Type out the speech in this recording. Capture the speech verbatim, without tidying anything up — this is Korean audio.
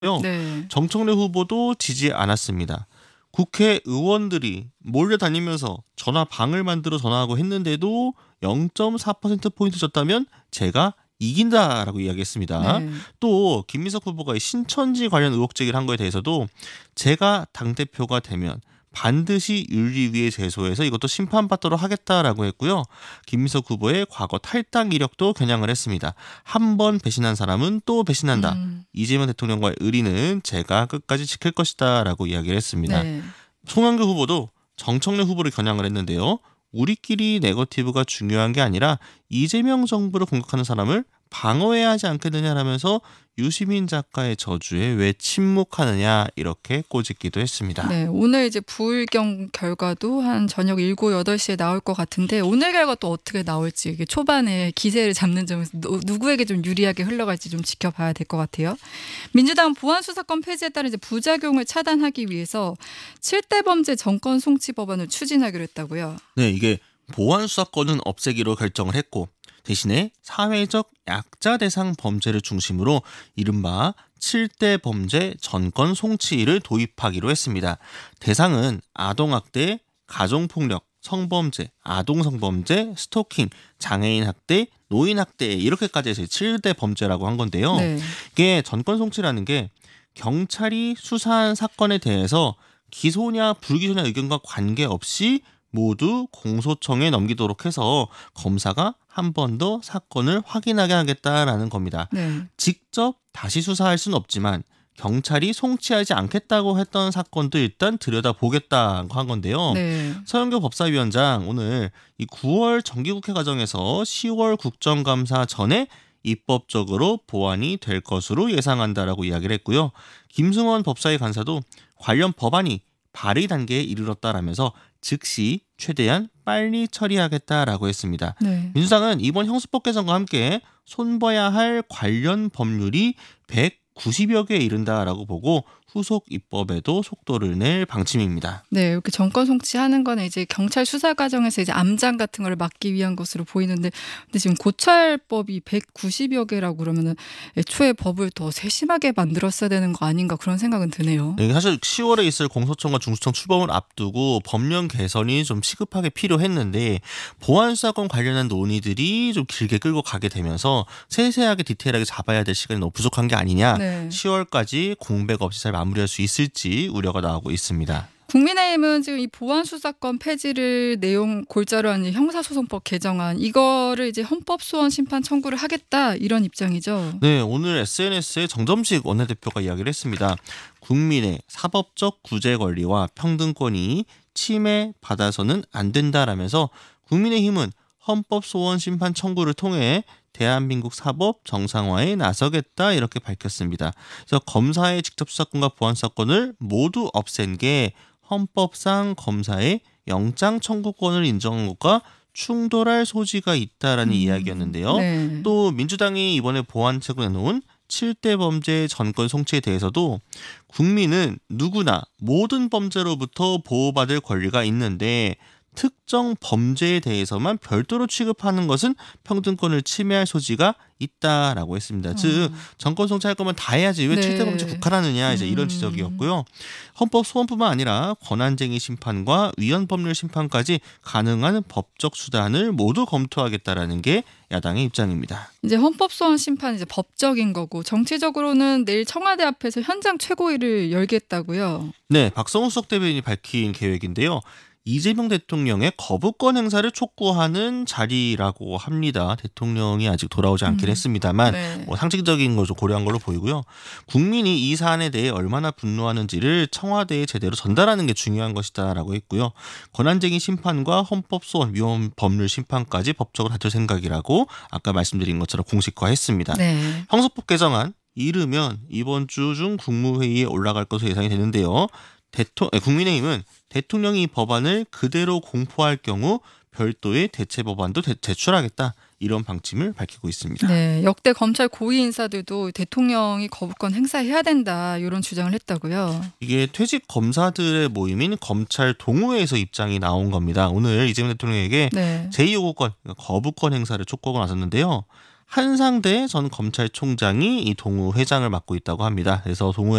네. 정청래 후보도 지지 않았습니다. 국회의원들이 몰려다니면서 전화방을 만들어 전화하고 했는데도 영 점 사 퍼센트포인트 졌다면 제가 이긴다라고 이야기했습니다. 네. 또 김민석 후보가 이 신천지 관련 의혹 제기를 한 거에 대해서도 제가 당대표가 되면 반드시 윤리위에 제소해서 이것도 심판받도록 하겠다라고 했고요. 김민석 후보의 과거 탈당 이력도 겨냥을 했습니다. 한 번 배신한 사람은 또 배신한다. 음. 이재명 대통령과의 의리는 제가 끝까지 지킬 것이다 라고 이야기를 했습니다. 네. 송영교 후보도 정청래 후보를 겨냥을 했는데요. 우리끼리 네거티브가 중요한 게 아니라 이재명 정부를 공격하는 사람을 방어해야 하지 않겠느냐라면서 유시민 작가의 저주에 왜 침묵하느냐 이렇게 꼬집기도 했습니다. 네, 오늘 이제 부의경 결과도 한 저녁 일곱, 여덟 시에 나올 것 같은데 오늘 결과 또 어떻게 나올지 이게 초반에 기세를 잡는 점에서 누구에게 좀 유리하게 흘러갈지 좀 지켜봐야 될 것 같아요. 민주당 보안수사권 폐지에 따른 이제 부작용을 차단하기 위해서 칠 대 범죄 정권 송치 법안을 추진하기로 했다고요. 네, 이게 보안수사권은 없애기로 결정을 했고 대신에 사회적 약자 대상 범죄를 중심으로 이른바 칠 대 범죄 전권 송치를 도입하기로 했습니다. 대상은 아동학대, 가정폭력, 성범죄, 아동성범죄, 스토킹, 장애인 학대, 노인 학대 이렇게까지 해서 칠 대 범죄라고 한 건데요. 네. 이게 전권 송치라는 게 경찰이 수사한 사건에 대해서 기소냐 불기소냐 의견과 관계없이 모두 공소청에 넘기도록 해서 검사가 한 번 더 사건을 확인하게 하겠다라는 겁니다. 네. 직접 다시 수사할 수는 없지만 경찰이 송치하지 않겠다고 했던 사건도 일단 들여다보겠다고 한 건데요. 네. 서영교 법사위원장 오늘 이 구월 정기국회 과정에서 시월 국정감사 전에 입법적으로 보완이 될 것으로 예상한다라고 이야기를 했고요. 김승원 법사위 간사도 관련 법안이 발의 단계에 이르렀다라면서 즉시 최대한 빨리 처리하겠다라고 했습니다. 네. 민주당은 이번 형수법 개정과 함께 손봐야 할 관련 법률이 백구십여 개에 이른다라고 보고 후속 입법에도 속도를 낼 방침입니다. 네, 이렇게 정권 송치하는 거는 이제 경찰 수사 과정에서 이제 암장 같은 걸 막기 위한 것으로 보이는데, 근데 지금 고찰법이 백구십여 개라고 그러면은 애초에 법을 더 세심하게 만들었어야 되는 거 아닌가 그런 생각은 드네요. 네, 사실 시월에 있을 공소청과 중수청 출범을 앞두고 법령 개선이 좀 시급하게 필요했는데 보안수사권 관련한 논의들이 좀 길게 끌고 가게 되면서 세세하게 디테일하게 잡아야 될 시간이 너무 부족한 게 아니냐. 네. 시월까지 공백 없이 잘 마무리할 수 있을지 우려가 나오고 있습니다. 국민의힘은 지금 이 보안수사권 폐지를 내용 골자로 한 형사소송법 개정안 이거를 이제 헌법소원 심판 청구를 하겠다 이런 입장이죠. 네, 오늘 에스엔에스에 정점식 원내대표가 이야기를 했습니다. 국민의 사법적 구제 권리와 평등권이 침해받아서는 안 된다라면서 국민의힘은 헌법소원 심판 청구를 통해 대한민국 사법 정상화에 나서겠다 이렇게 밝혔습니다. 그래서 검사의 직접 수사권과 보안 수사권을 모두 없앤 게 헌법상 검사의 영장 청구권을 인정한 것과 충돌할 소지가 있다라는 음, 이야기였는데요. 네. 또 민주당이 이번에 보완책을 내놓은 칠 대 범죄 전권 송치에 대해서도 국민은 누구나 모든 범죄로부터 보호받을 권리가 있는데 특정 범죄에 대해서만 별도로 취급하는 것은 평등권을 침해할 소지가 있다라고 했습니다. 즉 정권 송치할 거면 다 해야지 왜 네. 칠 대 범죄 국한하느냐 이제 이런 음. 지적이었고요. 헌법 소원뿐만 아니라 권한쟁의 심판과 위헌 법률 심판까지 가능한 법적 수단을 모두 검토하겠다라는 게 야당의 입장입니다. 이제 헌법소원 심판 이제 법적인 거고 정치적으로는 내일 청와대 앞에서 현장 최고위를 열겠다고요. 네, 박성우 수석 대변인이 밝힌 계획인데요. 이재명 대통령의 거부권 행사를 촉구하는 자리라고 합니다. 대통령이 아직 돌아오지 않긴 음. 했습니다만 네. 뭐 상징적인 걸 좀 고려한 걸로 보이고요. 국민이 이 사안에 대해 얼마나 분노하는지를 청와대에 제대로 전달하는 게 중요한 것이다라고 했고요. 권한쟁의 심판과 헌법소원, 위헌 법률 심판까지 법적으로 다툴 생각이라고 아까 말씀드린 것처럼 공식화했습니다. 네. 형사법 개정안 이르면 이번 주 중 국무회의에 올라갈 것으로 예상이 되는데요. 대통, 국민의힘은 대통령이 이 법안을 그대로 공포할 경우 별도의 대체 법안도 대, 제출하겠다 이런 방침을 밝히고 있습니다. 네, 역대 검찰 고위 인사들도 대통령이 거부권 행사해야 된다 이런 주장을 했다고요. 이게 퇴직 검사들의 모임인 검찰 동호회에서 입장이 나온 겁니다. 오늘 이재명 대통령에게 네. 제이 요구권, 그러니까 거부권 행사를 촉구하고 나섰는데요. 한상대 전 검찰총장이 이 동우 회장을 맡고 있다고 합니다. 그래서 동우